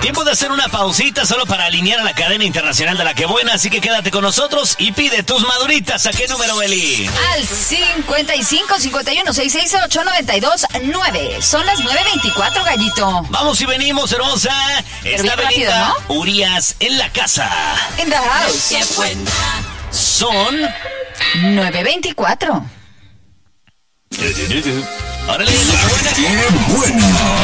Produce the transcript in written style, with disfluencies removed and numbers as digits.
Tiempo de hacer una pausita solo para alinear a la cadena internacional de La Que Buena, así que quédate con nosotros y pide tus maduritas. ¿A qué número, Beli? Al 55 51 668 92 9. Son las 9:24, gallito. Vamos y venimos, hermosa. Está Belinda Urias en la casa. In the house. ¡Qué buena! Son 9:24. ¡Órale! ¡La Buena! ¡Qué buena!